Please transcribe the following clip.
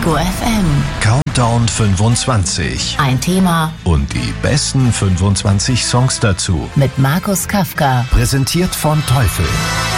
Ego FM. Countdown 25. Ein Thema Und die besten 25 Songs dazu. mit Markus Kafka. Präsentiert von Teufel.